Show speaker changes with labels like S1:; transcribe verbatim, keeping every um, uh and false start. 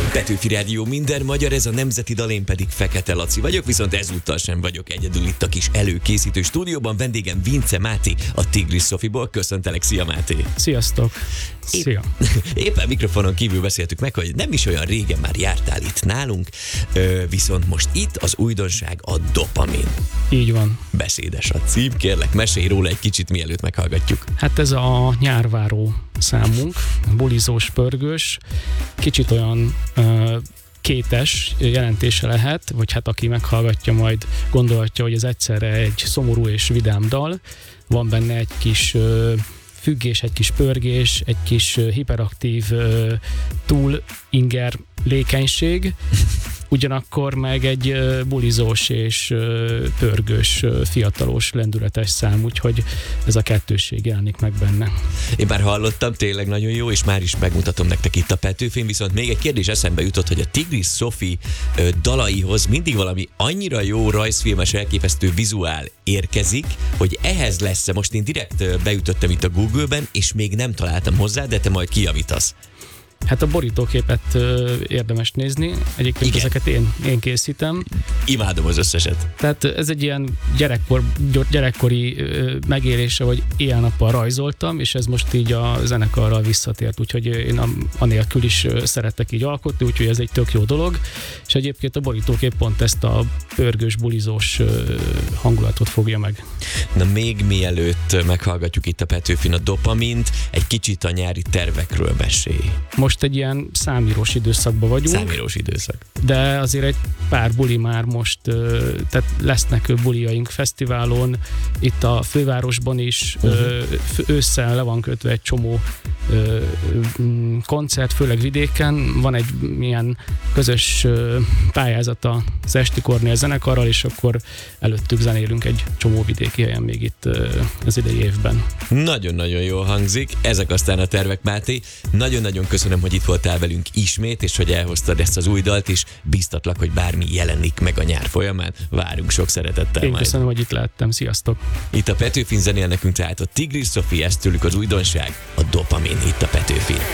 S1: Petőfi Rádió, minden magyar, ez a nemzeti dal, én pedig Fekete Laci vagyok, viszont ezúttal sem vagyok egyedül itt a kis előkészítő stúdióban. Vendégem Vince Máté, a Tigris Sofiból. Köszöntelek, szia Máté!
S2: Sziasztok! Szia!
S1: Éppen mikrofonon kívül beszéltük meg, hogy nem is olyan régen már jártál itt nálunk, viszont most itt az újdonság a dopamin.
S2: Így van.
S1: Beszédes a cím, kérlek, mesélj róla egy kicsit, mielőtt meghallgatjuk.
S2: Hát ez a nyárváró számunk, bulizós, pörgős, kicsit olyan uh, kétes jelentése lehet, vagy hát aki meghallgatja, majd gondolhatja, hogy ez egyszerre egy szomorú és vidám dal. Van benne egy kis uh, függés, egy kis pörgés, egy kis uh, hiperaktív uh, túl inger lékenység, ugyanakkor meg egy uh, bulizós és uh, pörgős, uh, fiatalos, lendületes szám, úgyhogy ez a kettősség jelenik meg benne.
S1: Én már hallottam, tényleg nagyon jó, és már is megmutatom nektek itt a Petőfin, viszont még egy kérdés eszembe jutott, hogy a Tigris Sofi uh, dalaihoz mindig valami annyira jó rajzfilmes, elképesztő vizuál érkezik, hogy ehhez lesz-e, most én direkt uh, beütöttem itt a Google-ben, és még nem találtam hozzá, de te majd kijavítasz.
S2: Hát a borítóképet ö, érdemes nézni, egyébként igen. Ezeket én, én készítem.
S1: Imádom az összeset.
S2: Tehát ez egy ilyen gyerekkor, gyerekkori ö, megélése, hogy éjjel-nappal rajzoltam, és ez most így a zenekarral visszatért, úgyhogy én a, anélkül is szeretek így alkotni, úgyhogy ez egy tök jó dolog, és egyébként a borítókép pont ezt a pörgős, bulizós ö, hangulatot fogja meg.
S1: Na még mielőtt meghallgatjuk itt a Petőfin a dopamint, egy kicsit a nyári tervekről mesélj.
S2: Most egy ilyen számírós időszakban vagyunk.
S1: Számírós időszak.
S2: De azért egy pár buli már most, tehát lesznek buliaink fesztiválon, itt a fővárosban is, uh-huh. ősszel le van kötve egy csomó koncert, főleg vidéken. Van egy ilyen közös pályázat az Esti Kornél zenekarral, és akkor előttük zenélünk egy csomó vidéki helyen még itt az idei évben.
S1: Nagyon-nagyon jól hangzik. Ezek aztán a tervek, Máté. Nagyon-nagyon köszönöm, hogy itt voltál velünk ismét, és hogy elhoztad ezt az új dalt is. Bíztatlak, hogy bármi jelenik meg a nyár folyamán. Várunk sok szeretettel.
S2: Én
S1: majd.
S2: Köszönöm, hogy itt lehettem. Sziasztok!
S1: Itt a Petőfin zenél nekünk tehát a Tigris Sofi, ez tőlük az újdonság, a dopamin itt a Petőfin.